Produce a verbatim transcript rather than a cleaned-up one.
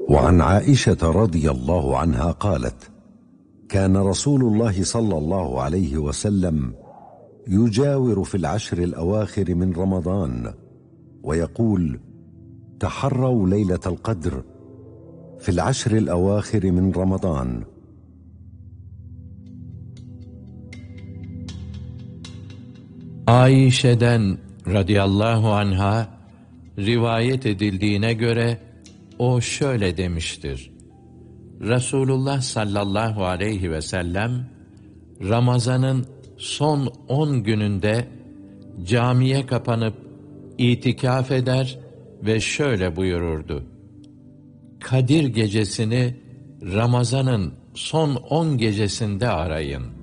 وعن عائشة رضي الله عنها قالت: كان رسول الله صلى الله عليه وسلم يجاور في العشر الأواخر من رمضان ويقول: تحروا ليلة القدر في العشر الأواخر من رمضان. Ayşe'den radıyallahu anha rivayet edildiğine göre o şöyle demiştir: Resulullah sallallahu aleyhi ve sellem Ramazan'ın son on gününde camiye kapanıp itikaf eder ve şöyle buyururdu: Kadir gecesini Ramazan'ın son on gecesinde arayın.